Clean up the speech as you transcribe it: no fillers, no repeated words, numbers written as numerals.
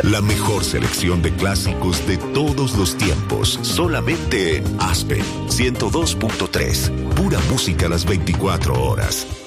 La mejor selección de clásicos de todos los tiempos. Solamente Aspen 102.3. Pura música a las 24 horas.